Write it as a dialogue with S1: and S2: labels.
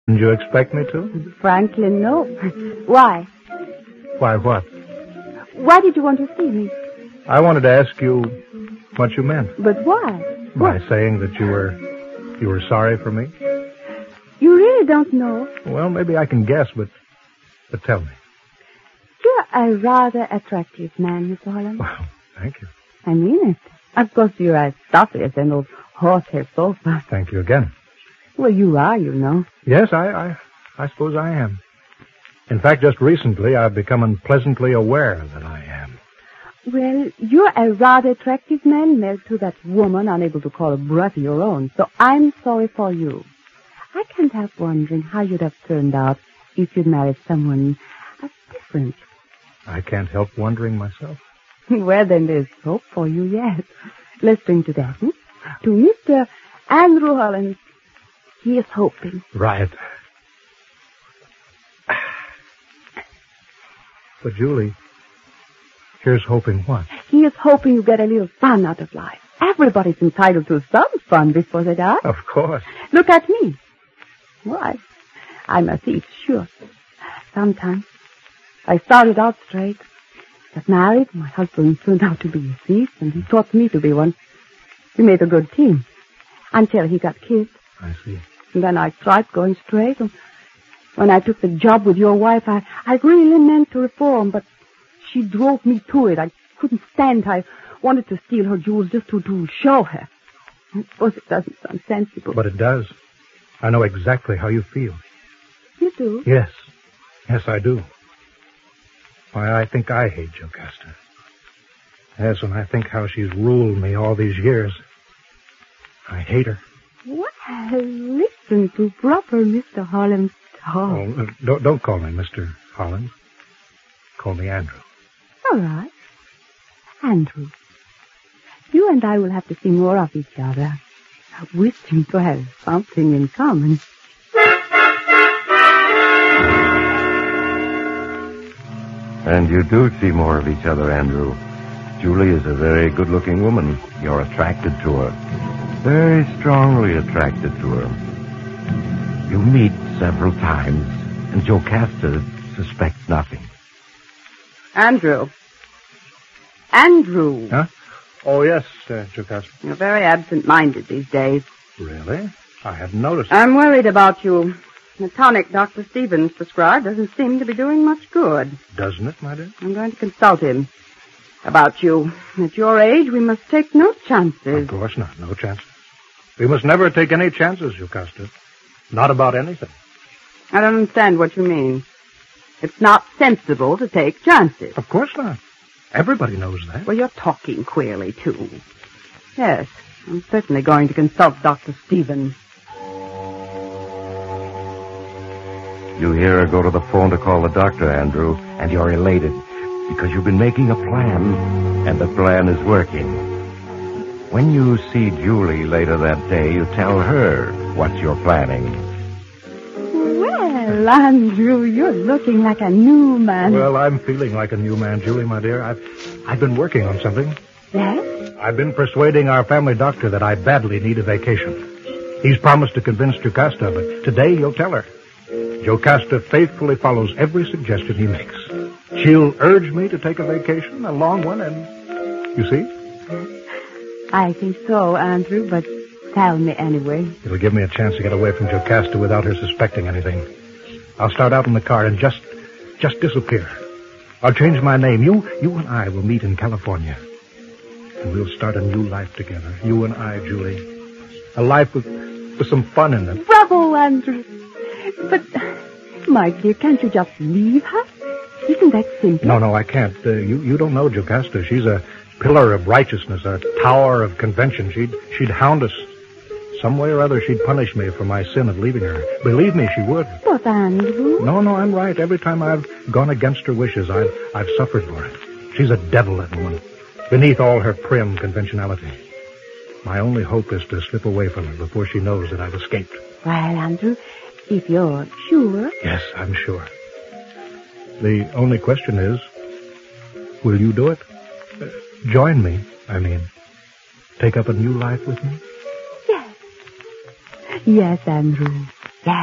S1: Didn't you expect me to?
S2: Frankly, no. Why?
S1: Why, what?
S2: Why did you want to see me?
S1: I wanted to ask you what you meant.
S2: But why?
S1: By saying that you were sorry for me?
S2: You really don't know.
S1: Well, maybe I can guess, but tell me.
S2: You're a rather attractive man, Mr. Holland.
S1: Well, thank you.
S2: I mean it. Of course, you're as stuffy as an old horsehair sofa.
S1: Thank you again.
S2: Well, you are, you know.
S1: Yes, I suppose I am. In fact, just recently, I've become unpleasantly aware that I am.
S2: Well, you're a rather attractive man married to that woman unable to call a breath your own, so I'm sorry for you. I can't help wondering how you'd have turned out if you'd married someone different.
S1: I can't help wondering myself.
S2: Well, then there's hope for you yet. Let's drink to that, To Mr. Andrew Holland. He is hoping.
S1: Right. But, Julie, here's hoping what?
S2: He is hoping you get a little fun out of life. Everybody's entitled to some fun before they die.
S1: Of course.
S2: Look at me. Why? I'm a thief, sure. Sometimes. I started out straight. Got married. My husband turned out to be a thief, and he taught me to be one. We made a good team. Until he got killed.
S1: I see.
S2: And then I tried going straight. And when I took the job with your wife, I really meant to reform, but she drove me to it. I couldn't stand her. I wanted to steal her jewels just to show her. I suppose it doesn't sound sensible.
S1: But it does. I know exactly how you feel.
S2: You do?
S1: Yes. Yes, I do. Why, I think I hate Jocasta. Yes, and I think how she's ruled me all these years. I hate her.
S2: Well, listen to proper Mr. Holland's talk.
S1: Oh, don't call me Mr. Holland. Call me Andrew.
S2: All right. Andrew, you and I will have to see more of each other. We seem to have something in common.
S3: And you do see more of each other, Andrew. Julie is a very good-looking woman. You're attracted to her. Very strongly attracted to her. You meet several times, and Jocasta suspects nothing.
S2: Andrew. Andrew.
S1: Huh? Oh, yes, Jocasta.
S2: You're very absent-minded these days.
S1: Really? I hadn't noticed.
S2: I'm worried about you. The tonic Dr. Stevens prescribed doesn't seem to be doing much good.
S1: Doesn't it, my dear?
S2: I'm going to consult him about you. At your age, we must take no chances.
S1: Of course not. No chances. We must never take any chances, Jocasta. Not about anything.
S2: I don't understand what you mean. It's not sensible to take chances.
S1: Of course not. Everybody knows that.
S2: Well, you're talking queerly, too. Yes, I'm certainly going to consult Dr. Stevens.
S3: You hear her go to the phone to call the doctor, Andrew, and you're elated because you've been making a plan, and the plan is working. When you see Julie later that day, you tell her what you're planning.
S2: Well, Andrew, you're looking like a new man.
S1: Well, I'm feeling like a new man, Julie, my dear. I've been working on something.
S2: Yes?
S1: I've been persuading our family doctor that I badly need a vacation. He's promised to convince Jocasta, but today he'll tell her. Jocasta faithfully follows every suggestion he makes. She'll urge me to take a vacation, a long one, and... You see?
S2: I think so, Andrew, but tell me anyway.
S1: It'll give me a chance to get away from Jocasta without her suspecting anything. I'll start out in the car and just disappear. I'll change my name. You and I will meet in California. And we'll start a new life together. You and I, Julie. A life with some fun in it.
S2: Bravo, Andrew. But, my dear, can't you just leave her? Isn't that simple?
S1: No, I can't. You don't know Jocasta. She's a pillar of righteousness, a tower of convention. She'd hound us. Some way or other, she'd punish me for my sin of leaving her. Believe me, she would.
S2: But, Andrew...
S1: No, I'm right. Every time I've gone against her wishes, I've suffered for it. She's a devil, that woman, beneath all her prim conventionality. My only hope is to slip away from her before she knows that I've escaped.
S2: Well, Andrew, if you're sure...
S1: Yes, I'm sure. The only question is, will you do it? Join me, I mean. Take up a new life with me?
S2: Yes. Yes, Andrew.